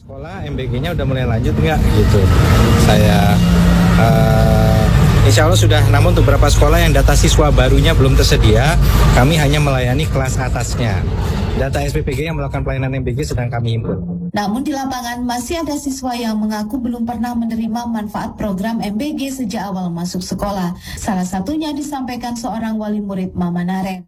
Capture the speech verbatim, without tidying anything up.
Sekolah M B G-nya udah mulai lanjut nggak gitu. Saya uh, insya Allah sudah, namun untuk beberapa sekolah yang data siswa barunya belum tersedia, kami hanya melayani kelas atasnya. Data S P P G yang melakukan pelayanan M B G sedang kami himpun. Namun di lapangan masih ada siswa yang mengaku belum pernah menerima manfaat program M B G sejak awal masuk sekolah. Salah satunya disampaikan seorang wali murid Mama Naren.